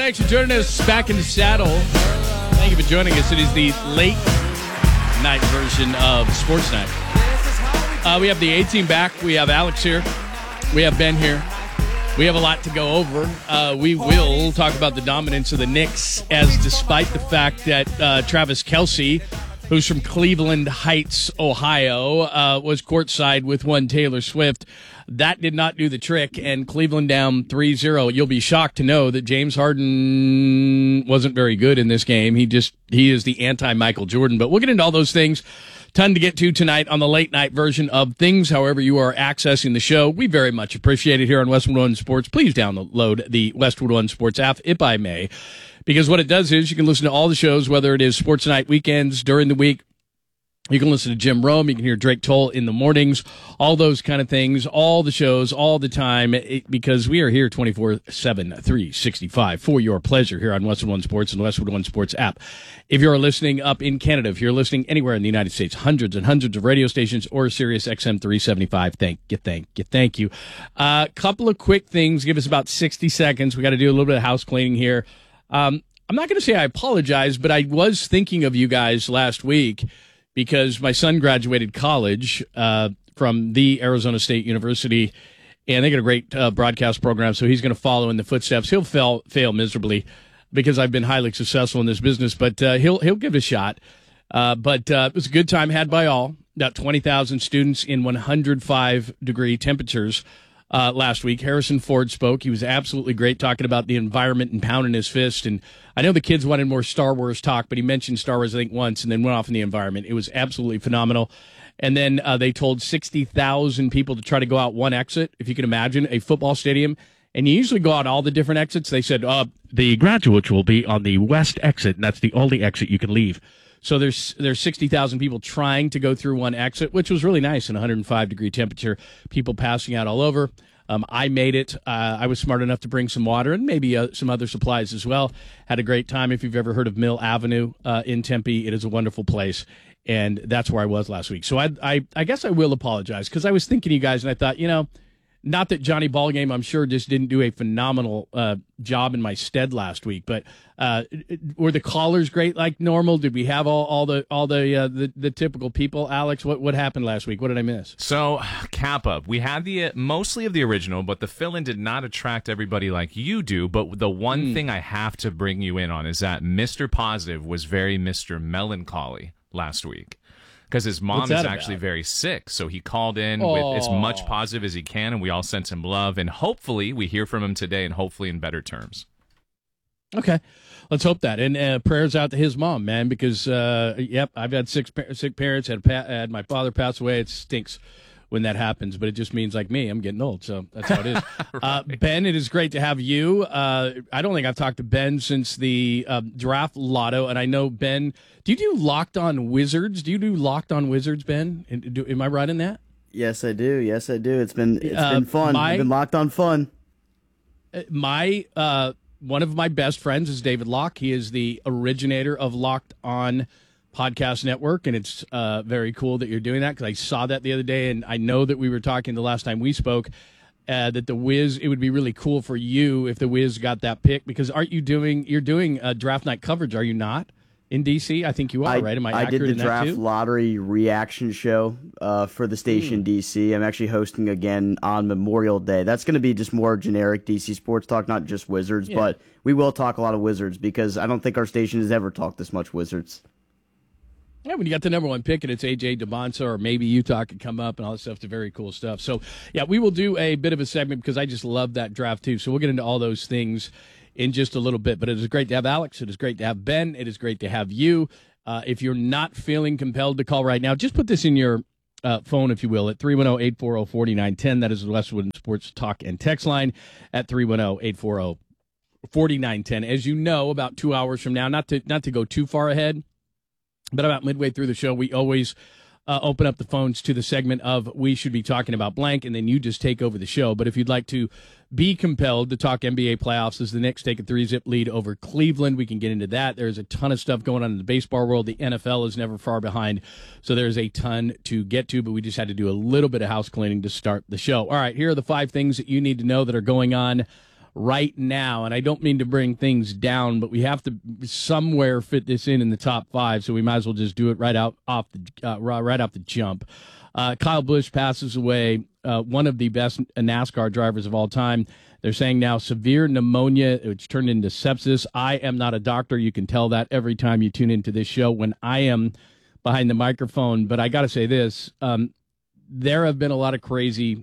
Thanks for joining us back in the saddle. Thank you for joining us. It is the late night version of Sports Night. We have the A-Team back. We have Alex here. We have Ben here. We have a lot to go over. We will talk about the dominance of the Knicks, as despite the fact that Travis Kelce, who's from Cleveland Heights, Ohio, was courtside with one Taylor Swift. That did not do the trick, and Cleveland down 3-0. You'll be shocked to know that James Harden wasn't very good in this game. He is the anti-Michael Jordan. But we'll get into all those things. Ton to get to tonight on the late night version of things. However you are accessing the show, we very much appreciate it here on Westwood One Sports. Please download the Westwood One Sports app, if I may, because what it does is you can listen to all the shows, whether it is Sports Night weekends, during the week. You can listen to Jim Rome. You can hear Drake Toll in the mornings, all those kind of things, all the shows, all the time, because we are here 24/7, 365 for your pleasure here on Westwood One Sports and the Westwood One Sports app. If you're listening up in Canada, if you're listening anywhere in the United States, hundreds and hundreds of radio stations or Sirius XM 375, thank you. Couple of quick things. Give us about 60 seconds. We got to do a little bit of house cleaning here. I'm not going to say I apologize, but I was thinking of you guys last week, because my son graduated college from the Arizona State University, and they got a great broadcast program, so he's going to follow in the footsteps. He'll fail miserably because I've been highly successful in this business, but he'll give it a shot. But it was a good time had by all. About 20,000 students in 105-degree temperatures last week. Harrison Ford spoke. He was absolutely great, talking about the environment and pounding his fist. And I know the kids wanted more Star Wars talk, but he mentioned Star Wars, I think, once, and then went off in the environment. It was absolutely phenomenal. And then they told 60,000 people to try to go out one exit, if you can imagine, a football stadium. And you usually go out all the different exits. They said, the graduates will be on the west exit, and that's the only exit you can leave. So there's 60,000 people trying to go through one exit, which was really nice in 105-degree temperature, people passing out all over. I made it. I was smart enough to bring some water and maybe some other supplies as well. Had a great time. If you've ever heard of Mill Avenue in Tempe, it is a wonderful place, and that's where I was last week. So I guess I will apologize, because I was thinking of you guys, and I thought, not that Johnny Ballgame, I'm sure, just didn't do a phenomenal job in my stead last week, but were the callers great like normal? Did we have all the typical people? Alex, what happened last week? What did I miss? So, Kappa, we had the mostly of the original, but the fill-in did not attract everybody like you do. But the one thing I have to bring you in on is that Mr. Positive was very Mr. Melancholy last week, because his mom is actually very sick. So he called in with as much positive as he can, and we all sent him love. And hopefully we hear from him today, and hopefully in better terms. Okay. Let's hope that. And prayers out to his mom, man, because, I've had sick parents, had my father pass away. It stinks when that happens, but it just means, like me, I'm getting old, so that's how it is. Right. Ben, it is great to have you. I don't think I've talked to Ben since the draft lotto, and I know, Ben, do you do Locked On Wizards? Do you do Locked On Wizards, Ben? Am I right in that? Yes, I do. It's been fun. I've been locked on fun. One of my best friends is David Locke. He is the originator of Locked On Podcast Network, and it's very cool that you're doing that, because I saw that the other day, and I know that we were talking the last time we spoke that the Wiz, it would be really cool for you if the Wiz got that pick, because you're doing draft night coverage, are you not, in DC? I think you are, right? Am I accurate in that too? I did the draft lottery reaction show for the station DC. I'm actually hosting again on Memorial Day. That's going to be just more generic DC sports talk, not just Wizards, but we will talk a lot of Wizards, because I don't think our station has ever talked this much Wizards. Yeah, when you got the number one pick and it's A.J. DeBonsa, or maybe Utah could come up and all that stuff, it's very cool stuff. So, we will do a bit of a segment, because I just love that draft too. So we'll get into all those things in just a little bit. But it is great to have Alex. It is great to have Ben. It is great to have you. If you're not feeling compelled to call right now, just put this in your phone, if you will, at 310-840-4910. That is the Westwood Sports Talk and Text line at 310-840-4910. As you know, about 2 hours from now, not to go too far ahead, but about midway through the show, we always open up the phones to the segment of We Should Be Talking About Blank, and then you just take over the show. But if you'd like to be compelled to talk NBA playoffs as the Knicks take a 3-zip lead over Cleveland, we can get into that. There's a ton of stuff going on in the baseball world. The NFL is never far behind, so there's a ton to get to, but we just had to do a little bit of house cleaning to start the show. All right, here are the 5 things that you need to know that are going on right now, and I don't mean to bring things down, but we have to somewhere fit this in the top 5, so we might as well just do it right off the jump. Kyle Busch passes away, one of the best NASCAR drivers of all time. They're saying now severe pneumonia, which turned into sepsis. I am not a doctor. You can tell that every time you tune into this show when I am behind the microphone. But I got to say this. There have been a lot of crazy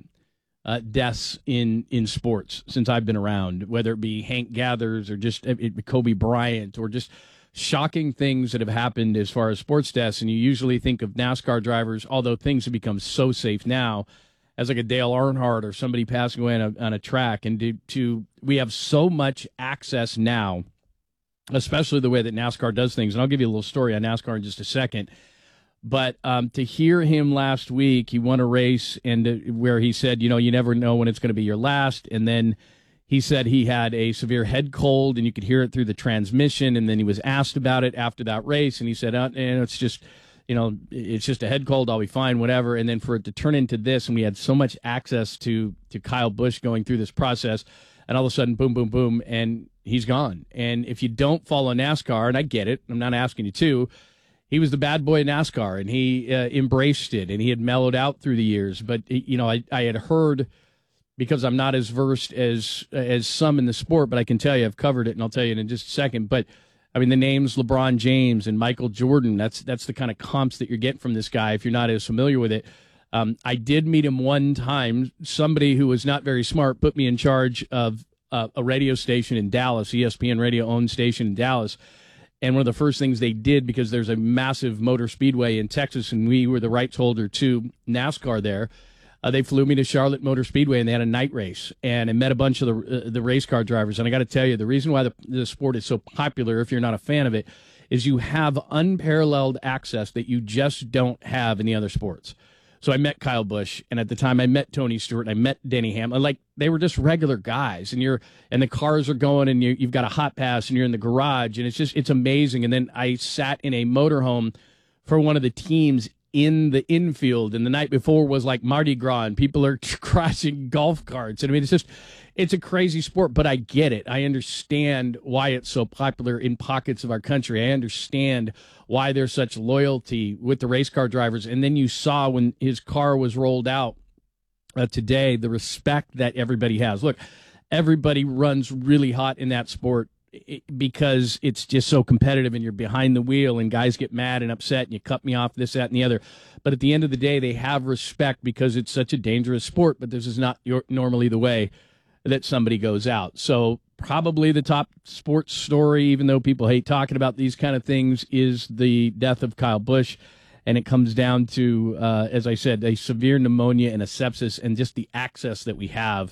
deaths in sports since I've been around, whether it be Hank Gathers or just Kobe Bryant or just shocking things that have happened as far as sports deaths. And you usually think of NASCAR drivers, although things have become so safe now, as like a Dale Earnhardt or somebody passing away on a track. And we have so much access now, especially the way that NASCAR does things. And I'll give you a little story on NASCAR in just a second. But to hear him last week, he won a race and where he said, you never know when it's going to be your last. And then he said he had a severe head cold and you could hear it through the transmission. And then he was asked about it after that race. And he said, it's just, it's just a head cold. I'll be fine, whatever. And then for it to turn into this, and we had so much access to Kyle Busch going through this process, and all of a sudden, boom, boom, boom, and he's gone. And if you don't follow NASCAR, and I get it, I'm not asking you to, he was the bad boy of NASCAR, and he embraced it, and he had mellowed out through the years. But, I had heard, because I'm not as versed as some in the sport, but I can tell you I've covered it, and I'll tell you in just a second. But, I mean, the names LeBron James and Michael Jordan, that's the kind of comps that you're getting from this guy if you're not as familiar with it. I did meet him one time. Somebody who was not very smart put me in charge of a radio station in Dallas, ESPN radio-owned station in Dallas. And one of the first things they did, because there's a massive motor speedway in Texas, and we were the rights holder to NASCAR there, they flew me to Charlotte Motor Speedway, and they had a night race. And I met a bunch of the race car drivers. And I got to tell you, the reason why the sport is so popular, if you're not a fan of it, is you have unparalleled access that you just don't have in the other sports. So I met Kyle Busch, and at the time I met Tony Stewart, and I met Denny Hamlin. Like, they were just regular guys, and the cars are going, and you've got a hot pass, and you're in the garage, and it's amazing. And then I sat in a motorhome for one of the teams in the infield, and the night before was like Mardi Gras, and people are crashing golf carts. And I mean, it's a crazy sport, but I get it. I understand why it's so popular in pockets of our country. I understand why there's such loyalty with the race car drivers. And then you saw when his car was rolled out today, the respect that everybody has. Look, everybody runs really hot in that sport because it's just so competitive, and you're behind the wheel, and guys get mad and upset, and you cut me off, this, that, and the other. But at the end of the day, they have respect because it's such a dangerous sport, but this is not normally the way that somebody goes out. So probably the top sports story, even though people hate talking about these kind of things, is the death of Kyle Busch. And it comes down to, as I said, a severe pneumonia and a sepsis, and just the access that we have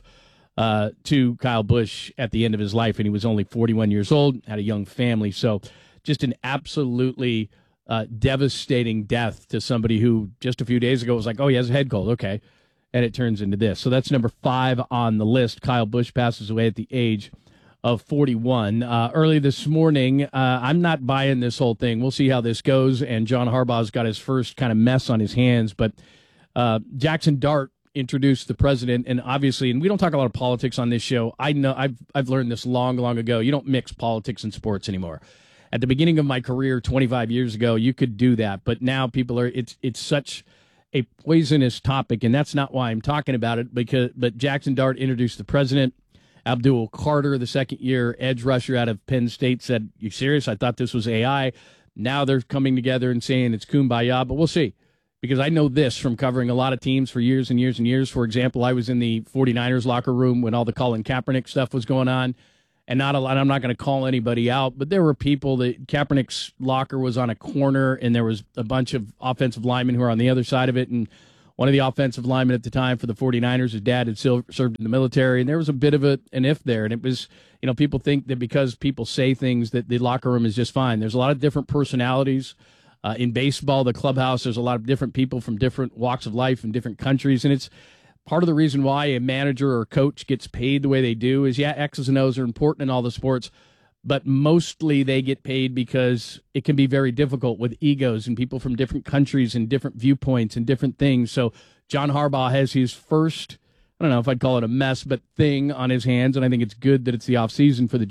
to Kyle Busch at the end of his life. And he was only 41 years old, had a young family. So just an absolutely devastating death to somebody who just a few days ago was like, oh, he has a head cold. Okay. And it turns into this. So that's number 5 on the list. Kyle Busch passes away at the age of 41. Early this morning, I'm not buying this whole thing. We'll see how this goes. And John Harbaugh's got his first kind of mess on his hands. But Jackson Dart introduced the president, and obviously, and we don't talk a lot of politics on this show. I know I've learned this long ago. You don't mix politics and sports anymore. At the beginning of my career 25 years ago, you could do that, but now people are, it's such a poisonous topic, and that's not why I'm talking about it, but Jackson Dart introduced the president. Abdul Carter, the second-year edge rusher out of Penn State, said, "You serious? I thought this was AI." Now they're coming together and saying it's kumbaya, but we'll see. Because I know this from covering a lot of teams for years and years and years. For example, I was in the 49ers locker room when all the Colin Kaepernick stuff was going on. And not a lot, I'm not going to call anybody out, but there were people that Kaepernick's locker was on a corner, and there was a bunch of offensive linemen who were on the other side of it. And one of the offensive linemen at the time for the 49ers, his dad had served in the military, and there was a bit of an if there. And it was, people think that because people say things that the locker room is just fine. There's a lot of different personalities. In baseball, the clubhouse, there's a lot of different people from different walks of life in different countries, and it's part of the reason why a manager or coach gets paid the way they do is, X's and O's are important in all the sports, but mostly they get paid because it can be very difficult with egos and people from different countries and different viewpoints and different things. So John Harbaugh has his first I don't know if I'd call it a mess, but thing on his hands, and I think it's good that it's the offseason for the